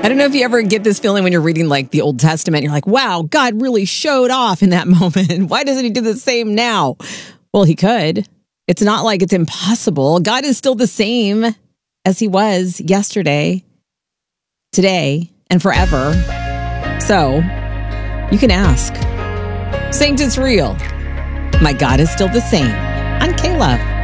I don't know if you ever get this feeling when you're reading like the Old Testament. You're like, wow, God really showed off in that moment. Why doesn't he do the same now? Well, he could. It's not like it's impossible. God is still the same as he was yesterday, today, and forever. So you can ask. Saint, it's real. My God is still the same. I'm Kayla.